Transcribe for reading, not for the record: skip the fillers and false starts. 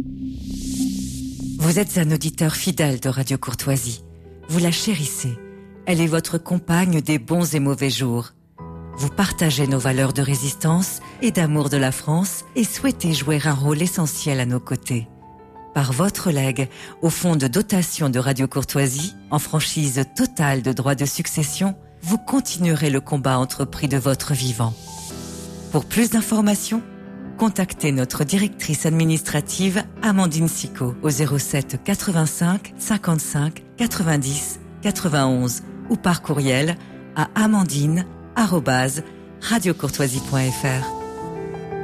Vous êtes un auditeur fidèle de Radio Courtoisie. Vous la chérissez. Elle est votre compagne des bons et mauvais jours. Vous partagez nos valeurs de résistance et d'amour de la France et souhaitez jouer un rôle essentiel à nos côtés. Par votre legs au fonds de dotation de Radio Courtoisie, en franchise totale de droits de succession, vous continuerez le combat entrepris de votre vivant. Pour plus d'informations, contactez notre directrice administrative Amandine Sicot au 07 85 55 90 91 ou par courriel à amandine@radiocourtoisie.fr.